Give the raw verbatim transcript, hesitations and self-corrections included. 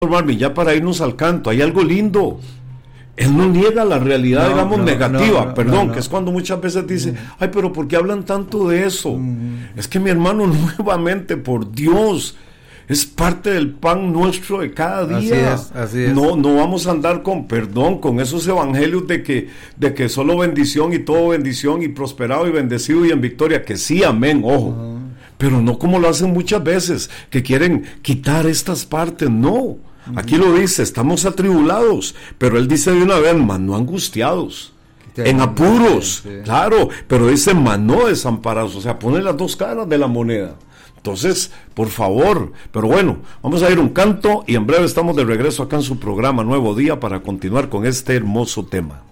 Marvin, ya para irnos al canto, hay algo lindo. Él no niega la realidad, no, digamos, no, negativa, no, no, perdón, no, no. que es cuando muchas veces dice, ay, pero ¿por qué hablan tanto de eso? Mm. Es que mi hermano, nuevamente, por Dios, es parte del pan nuestro de cada día. Así es, así es. No, no vamos a andar con, perdón, con esos evangelios de que, de que solo bendición y todo bendición y prosperado y bendecido y en victoria, que sí, amén, ojo. Uh-huh. Pero no como lo hacen muchas veces, que quieren quitar estas partes, no. Aquí lo dice, estamos atribulados, pero él dice de una vez, mas no angustiados, en apuros, sí, sí. claro, pero dice, mas no desamparados, o sea, pone las dos caras de la moneda. Entonces, por favor, pero bueno, vamos a ir un canto y en breve estamos de regreso acá en su programa Nuevo Día para continuar con este hermoso tema.